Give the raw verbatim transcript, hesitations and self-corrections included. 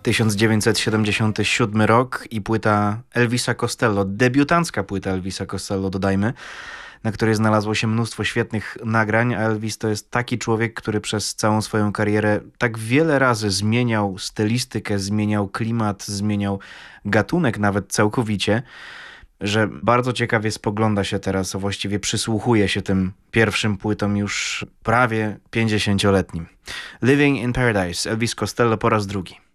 tysiąc dziewięćset siedemdziesiąty siódmy rok i płyta Elvisa Costello, debiutancka płyta Elvisa Costello, dodajmy, na której znalazło się mnóstwo świetnych nagrań, a Elvis to jest taki człowiek, który przez całą swoją karierę tak wiele razy zmieniał stylistykę, zmieniał klimat, zmieniał gatunek nawet całkowicie, że bardzo ciekawie spogląda się teraz, a właściwie przysłuchuje się tym pierwszym płytom już prawie pięćdziesięcioletnim. Living in Paradise, Elvis Costello po raz drugi.